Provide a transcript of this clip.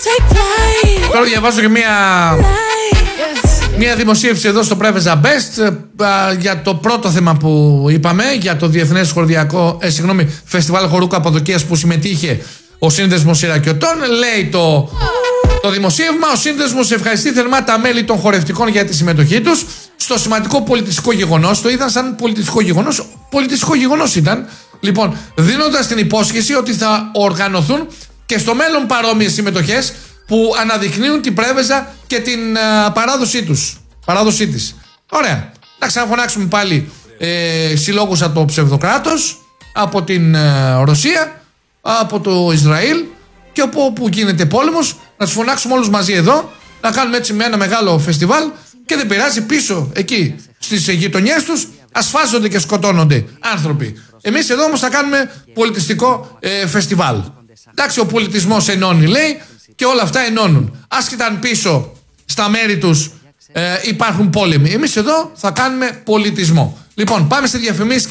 Τώρα διαβάζω και μια δημοσίευση εδώ στο Preveza Best για το πρώτο θέμα που είπαμε, για το Διεθνές Φεστιβάλ Χορού Καπαδοκίας που συμμετείχε ο Σύνδεσμος Ηραικιωτών. Λέει το δημοσίευμα: ο Σύνδεσμος ευχαριστεί θερμά τα μέλη των χορευτικών για τη συμμετοχή τους στο σημαντικό πολιτιστικό γεγονός. Το είδαν σαν πολιτιστικό γεγονός. Πολιτιστικό γεγονός ήταν. Λοιπόν, δίνοντας την υπόσχεση ότι θα οργανωθούν και στο μέλλον παρόμοιες συμμετοχές που αναδεικνύουν την Πρέβεζα και την παράδοσή της. Ωραία. Να ξαναφωνάξουμε πάλι συλλόγους από το ψευδοκράτος, από την Ρωσία, από το Ισραήλ και από όπου γίνεται πόλεμος, να τους φωνάξουμε όλους μαζί εδώ, να κάνουμε έτσι με ένα μεγάλο φεστιβάλ και δεν πειράζει, πίσω εκεί στις γειτονιές τους ασφάζονται και σκοτώνονται άνθρωποι. Εμείς εδώ όμως θα κάνουμε πολιτιστικό φεστιβάλ. Εντάξει, ο πολιτισμός ενώνει, λέει, και όλα αυτά ενώνουν. Άσχετα αν πίσω στα μέρη τους υπάρχουν πόλεμοι. Εμείς εδώ θα κάνουμε πολιτισμό. Λοιπόν, πάμε στη διαφημίσεις.